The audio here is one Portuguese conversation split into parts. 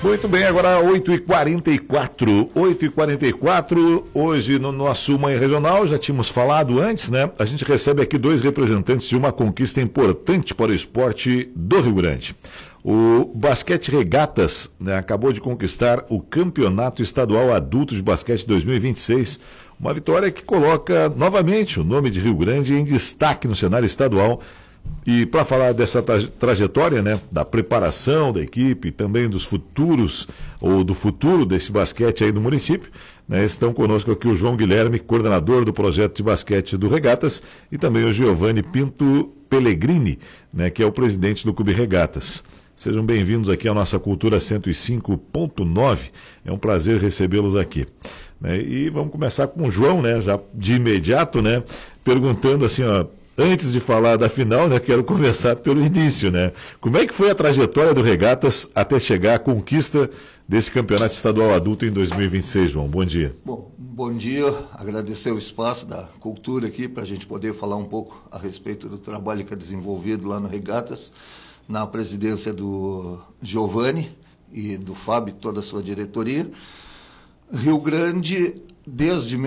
Muito bem, agora 8h44, 8h44, hoje no nosso Manhã Regional, já tínhamos falado antes, né? A gente recebe aqui dois representantes de uma conquista importante para o esporte do Rio Grande. O Basquete Regatas, né, acabou de conquistar o Campeonato Estadual Adulto de Basquete 2026, uma vitória que coloca novamente o nome de Rio Grande em destaque no cenário estadual. E para falar dessa trajetória, né, da preparação da equipe, também dos futuros, ou do futuro desse basquete aí no município, né, estão conosco aqui o João Guilherme, coordenador do projeto de basquete do Regatas, e também o Giovanni Pinto Pellegrini, né, que é o presidente do Clube Regatas. Sejam bem-vindos aqui à nossa Cultura 105.9, é um prazer recebê-los aqui. Né, e vamos começar com o João, né, já de imediato, né, perguntando assim, ó, antes de falar da final, né, quero começar pelo início, né? Como é que foi a trajetória do Regatas até chegar à conquista desse campeonato estadual adulto em 2026, João? Bom dia. Bom dia, agradecer o espaço da cultura aqui para a gente poder falar um pouco a respeito do trabalho que é desenvolvido lá no Regatas, na presidência do Giovanni e do Fábio, toda a sua diretoria. Rio Grande, desde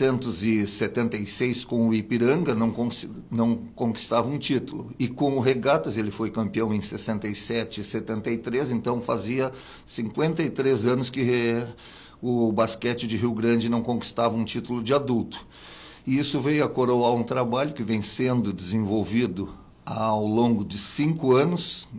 1976, com o Ipiranga, não conquistava um título. E com o Regatas, ele foi campeão em 67 e 73, então fazia 53 anos que o basquete de Rio Grande não conquistava um título de adulto. E isso veio a coroar um trabalho que vem sendo desenvolvido ao longo de 5 anos,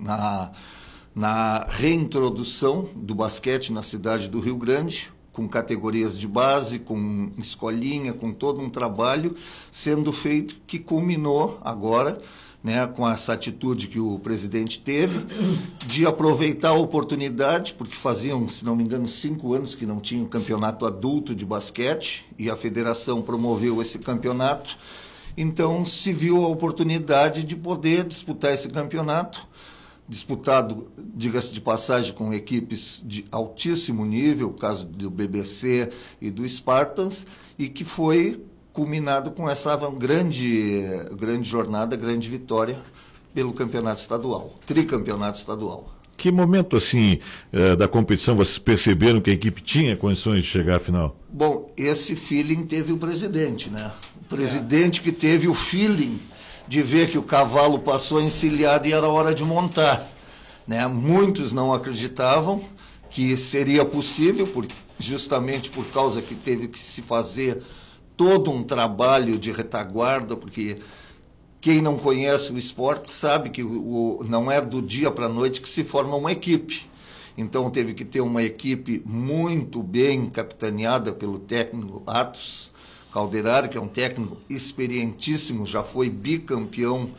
na reintrodução do basquete na cidade do Rio Grande, com categorias de base, com escolinha, com todo um trabalho sendo feito que culminou agora, né, com essa atitude que o presidente teve de aproveitar a oportunidade, porque faziam, se não me engano, 5 anos que não tinha um campeonato adulto de basquete e a federação promoveu esse campeonato. Então se viu a oportunidade de poder disputar esse campeonato, disputado, diga-se de passagem, com equipes de altíssimo nível, o caso do BBC e do Spartans, e que foi culminado com essa grande jornada, grande vitória pelo campeonato estadual, tricampeonato estadual. Que momento, assim, da competição vocês perceberam que a equipe tinha condições de chegar à final? Bom, esse feeling teve o presidente, né? O presidente que teve o feeling de ver que o cavalo passou encilhado e era hora de montar, né? Muitos não acreditavam que seria possível, justamente por causa que teve que se fazer todo um trabalho de retaguarda, porque quem não conhece o esporte sabe que não é do dia para a noite que se forma uma equipe. Então teve que ter uma equipe muito bem capitaneada pelo técnico Atos Calderari, que é um técnico experientíssimo, já foi bicampeão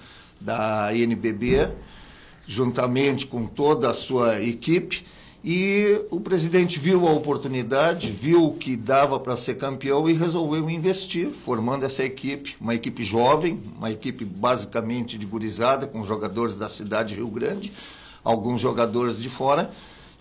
da NBB, juntamente com toda a sua equipe, e o presidente viu a oportunidade, viu que dava para ser campeão e resolveu investir, formando essa equipe, uma equipe jovem, uma equipe basicamente de gurizada, com jogadores da cidade de Rio Grande, alguns jogadores de fora,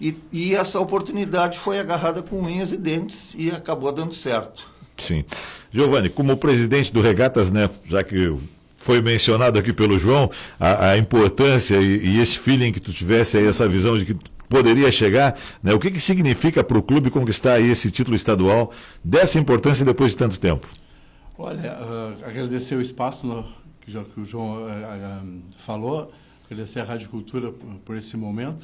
e essa oportunidade foi agarrada com unhas e dentes e acabou dando certo. Sim. Giovanni, como presidente do Regatas, né, já que foi mencionado aqui pelo João, a importância e esse feeling que tu tivesse aí, essa visão de que poderia chegar, né, o que significa para o clube conquistar aí esse título estadual dessa importância depois de tanto tempo? Olha, agradecer o espaço que o João falou, agradecer a Rádio Cultura por esse momento.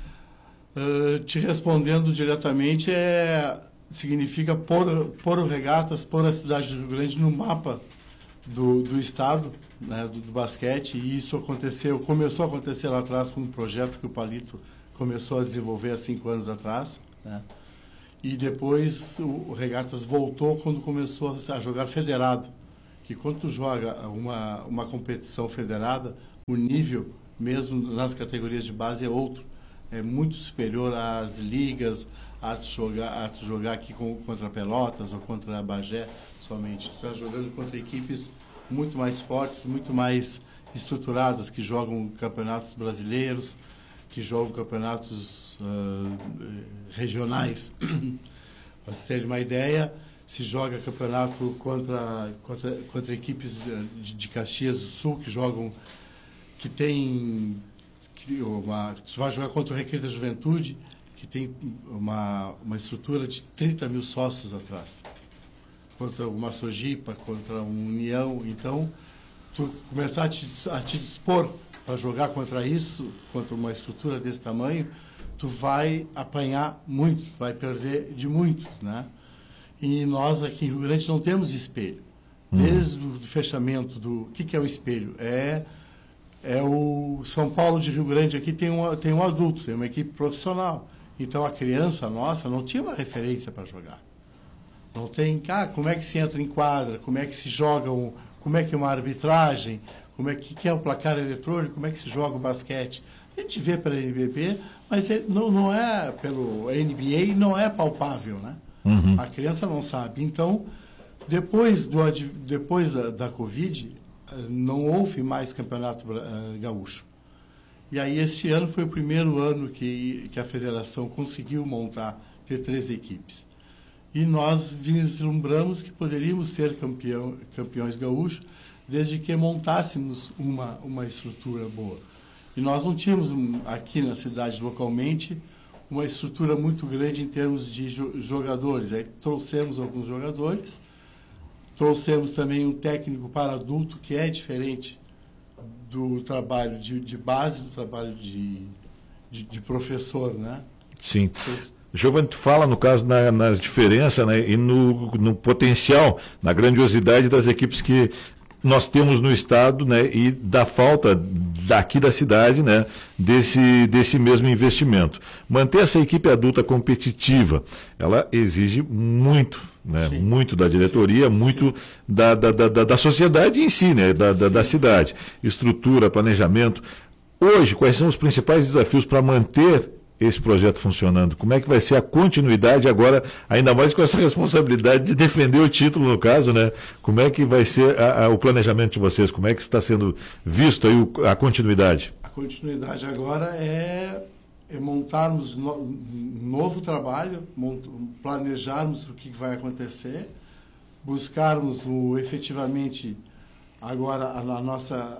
Te respondendo diretamente, significa pôr o Regatas, pôr a cidade do Rio Grande no mapa do estado, né, do basquete, e isso começou a acontecer lá atrás com um projeto que o Palito começou a desenvolver há 5 anos atrás, né, e depois o Regatas voltou quando começou a jogar federado, que quando tu joga uma competição federada, o nível, mesmo nas categorias de base, é outro, é muito superior às ligas, a jogar aqui contra Pelotas ou contra a Bagé somente. Tu está jogando contra equipes muito mais fortes, muito mais estruturadas, que jogam campeonatos brasileiros, que jogam campeonatos regionais. Para você ter uma ideia, se joga campeonato contra equipes de Caxias do Sul, que tem... tu vai jogar contra o Recreio da Juventude, que tem uma estrutura de 30 mil sócios atrás, contra uma Sojipa, contra um União. Então, tu começar a te dispor para jogar contra isso, contra uma estrutura desse tamanho, tu vai apanhar muito, tu vai perder de muitos, né? E nós aqui em Rio Grande não temos espelho. Desde o fechamento do... O que é o espelho? É o São Paulo de Rio Grande aqui tem um adulto, tem uma equipe profissional. Então a criança nossa não tinha uma referência para jogar. Não tem, como é que se entra em quadra, como é que se joga, como é que é uma arbitragem, como é que é o placar eletrônico, como é que se joga o basquete. A gente vê pela NBB, mas não é pelo NBA, não é palpável, né? A criança não sabe. Então, depois da Covid, não houve mais campeonato gaúcho. E aí, este ano foi o primeiro ano que a federação conseguiu ter 3 equipes. E nós vislumbramos que poderíamos ser campeões gaúchos desde que montássemos uma estrutura boa. E nós não tínhamos aqui na cidade, localmente, uma estrutura muito grande em termos de jogadores. Aí trouxemos alguns jogadores, trouxemos também um técnico para adulto, que é diferente do trabalho de base, do trabalho de professor, né? Sim. Giovanni, tu fala, no caso, na diferença, né, e no potencial, na grandiosidade das equipes que nós temos no estado, né, e da falta daqui da cidade, né, desse mesmo investimento. Manter essa equipe adulta competitiva, ela exige muito, né, muito da diretoria, muito da sociedade em si, né, da cidade. Estrutura, planejamento. Hoje, quais são os principais desafios para manter esse projeto funcionando? Como é que vai ser a continuidade agora, ainda mais com essa responsabilidade de defender o título, no caso, né? Como é que vai ser o planejamento de vocês? Como é que está sendo visto aí a continuidade? A continuidade agora é montarmos novo trabalho, planejarmos o que vai acontecer, buscarmos efetivamente agora a nossa...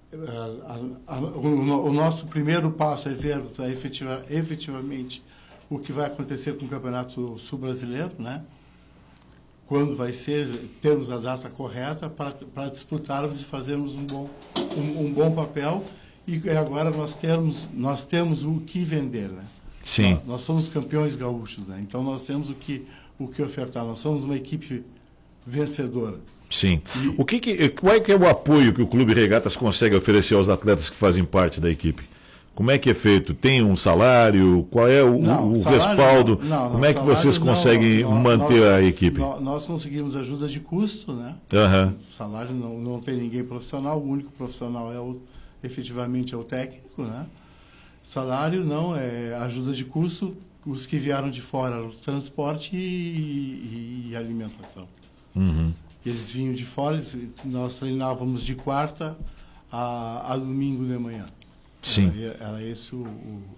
O nosso primeiro passo é ver efetivamente o que vai acontecer com o Campeonato Sul-Brasileiro, né? Quando vai ser, termos a data correta para disputarmos e fazermos um bom papel. E agora nós temos o que vender, né? Sim. Nós somos campeões gaúchos, né? Então nós temos o que ofertar. Nós somos uma equipe vencedora. Sim. Qual é que é o apoio que o Clube Regatas consegue oferecer aos atletas que fazem parte da equipe? Como é que é feito? Tem um salário? Qual é o respaldo? Como é que vocês conseguem manter a equipe? Nós conseguimos ajuda de custo, né? Salário não tem ninguém profissional, o único profissional efetivamente é o técnico, né? Salário não, é ajuda de custo, os que vieram de fora, o transporte e alimentação. Eles vinham de fora, nós treinávamos de quarta a domingo de manhã. Sim. Era esse o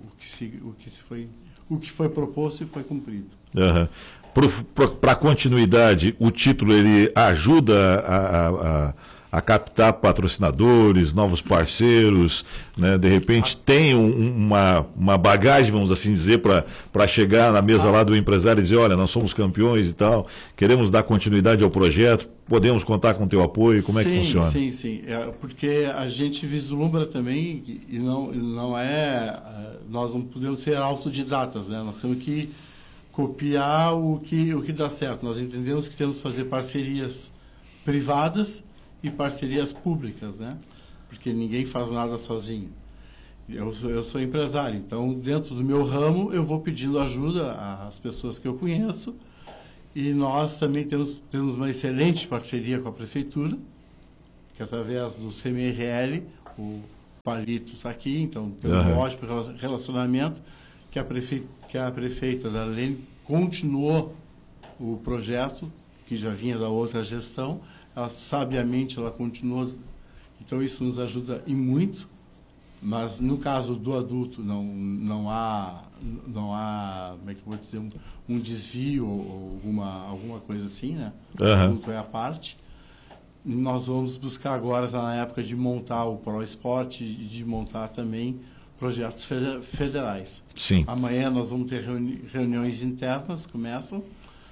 que foi proposto e foi cumprido. Para a continuidade, o título ele ajuda a captar patrocinadores, novos parceiros, né? De repente tem uma bagagem, vamos assim dizer, para chegar na mesa lá do empresário e dizer, olha, nós somos campeões e tal, queremos dar continuidade ao projeto, podemos contar com o teu apoio, como é que funciona? Sim. Porque a gente vislumbra também, e nós não podemos ser autodidatas, né? Nós temos que copiar o que dá certo. Nós entendemos que temos que fazer parcerias privadas e parcerias públicas, né? Porque ninguém faz nada sozinho. Eu sou empresário, então dentro do meu ramo eu vou pedindo ajuda às pessoas que eu conheço, e nós também temos uma excelente parceria com a prefeitura, que através do CMRL, o Palito está aqui, então temos um ótimo relacionamento, que a prefeita Darlene continuou o projeto, que já vinha da outra gestão. Sabiamente ela continuou, então isso nos ajuda e muito, mas no caso do adulto não há como é que eu vou dizer, um desvio ou alguma coisa assim, né? O adulto é a parte. E nós vamos buscar agora, está na época de montar o Pro Esporte e de montar também projetos federais. Sim. Amanhã nós vamos ter reuniões internas, começam,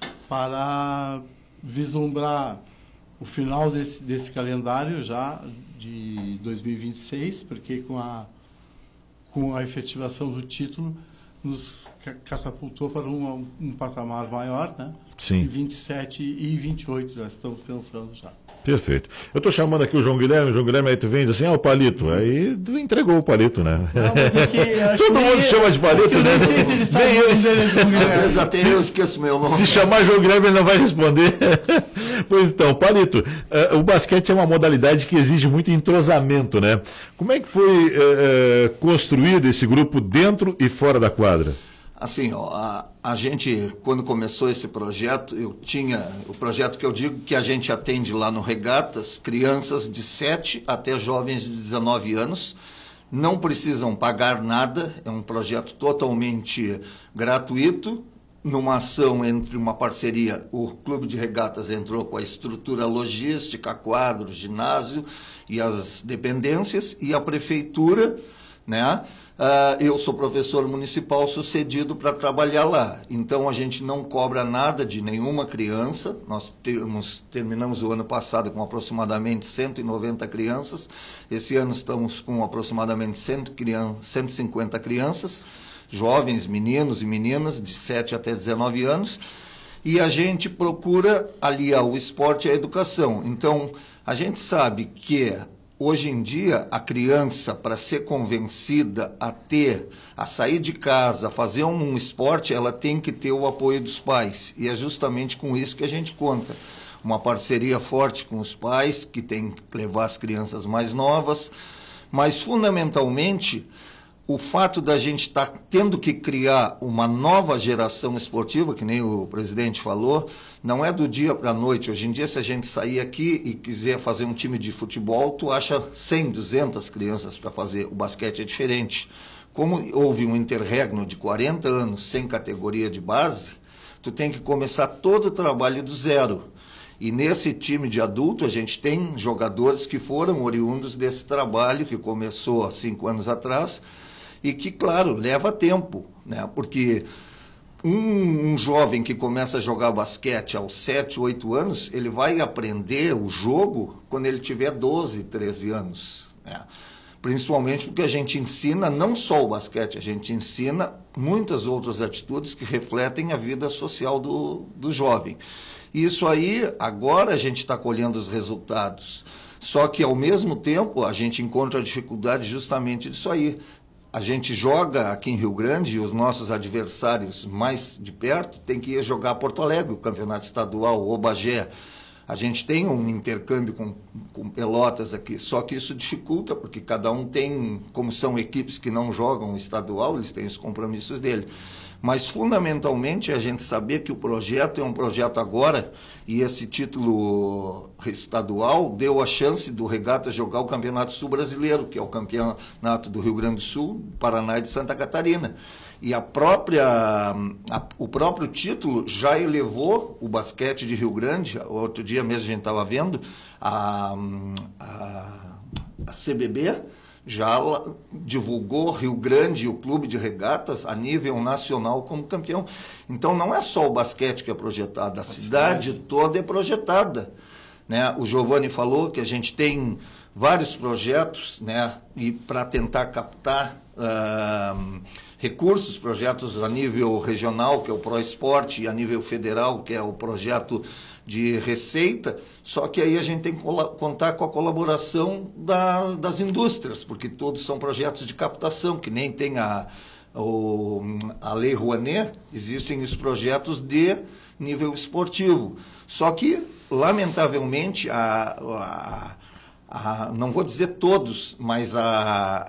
para vislumbrar o final desse calendário já de 2026, porque com a efetivação do título nos catapultou para um patamar maior, né? Sim. E 27 e 28 já estamos pensando já. Perfeito. Eu estou chamando aqui o João Guilherme aí tu vem e diz assim, o palito. Aí tu entregou o palito, né? Não, mas é que todo mundo chama de palito, né? Não sei se ele sabe o nome dele é João Guilherme. Às vezes até eu esqueço meu nome. Se chamar João Guilherme, ele não vai responder. Pois então, palito, o basquete é uma modalidade que exige muito entrosamento, né? Como é que foi construído esse grupo dentro e fora da quadra? Assim, ó, a gente, quando começou esse projeto, eu tinha o projeto que eu digo que a gente atende lá no Regatas, crianças de 7 até jovens de 19 anos, não precisam pagar nada, é um projeto totalmente gratuito, numa ação entre uma parceria, o Clube de Regatas entrou com a estrutura logística, quadro, ginásio e as dependências, e a prefeitura, né? Eu sou professor municipal sucedido para trabalhar lá, então a gente não cobra nada de nenhuma criança, nós terminamos o ano passado com aproximadamente 190 crianças, esse ano estamos com aproximadamente 150 crianças, jovens, meninos e meninas de 7 até 19 anos, e a gente procura aliar o esporte à educação. Então, a gente sabe que hoje em dia, a criança, para ser convencida a sair de casa, a fazer um esporte, ela tem que ter o apoio dos pais. E é justamente com isso que a gente conta. Uma parceria forte com os pais, que tem que levar as crianças mais novas. Mas, fundamentalmente, o fato da gente estar tendo que criar uma nova geração esportiva, que nem o presidente falou, não é do dia para a noite. Hoje em dia, se a gente sair aqui e quiser fazer um time de futebol, tu acha 100, 200 crianças para fazer. O basquete é diferente. Como houve um interregno de 40 anos sem categoria de base, tu tem que começar todo o trabalho do zero. E nesse time de adulto, a gente tem jogadores que foram oriundos desse trabalho, que começou há 5 anos atrás, e que, claro, leva tempo, né? Porque um jovem que começa a jogar basquete aos 7, 8 anos, ele vai aprender o jogo quando ele tiver 12, 13 anos, né? Principalmente porque a gente ensina não só o basquete, a gente ensina muitas outras atitudes que refletem a vida social do jovem. E isso aí, agora a gente está colhendo os resultados. Só que, ao mesmo tempo, a gente encontra a dificuldade justamente disso aí. A gente joga aqui em Rio Grande e os nossos adversários mais de perto têm que ir jogar Porto Alegre, o campeonato estadual, o Bagé. A gente tem um intercâmbio com Pelotas aqui, só que isso dificulta, porque cada um tem, como são equipes que não jogam estadual, eles têm os compromissos dele. Mas, fundamentalmente, a gente saber que o projeto é um projeto agora, e esse título estadual deu a chance do Regata jogar o Campeonato Sul Brasileiro, que é o campeonato do Rio Grande do Sul, Paraná e de Santa Catarina. E o próprio título já elevou o basquete de Rio Grande. Outro dia mesmo a gente estava vendo a CBB, já divulgou Rio Grande e o Clube de Regatas a nível nacional como campeão. Então, não é só o basquete que é projetado, a cidade toda é projetada, né? O Giovanni falou que a gente tem vários projetos, né? E para tentar captar recursos, projetos a nível regional, que é o ProEsporte, e a nível federal, que é o projeto de receita, só que aí a gente tem que contar com a colaboração das indústrias, porque todos são projetos de captação, que nem tem a Lei Rouanet, existem os projetos de nível esportivo. Só que, lamentavelmente, não vou dizer todos, mas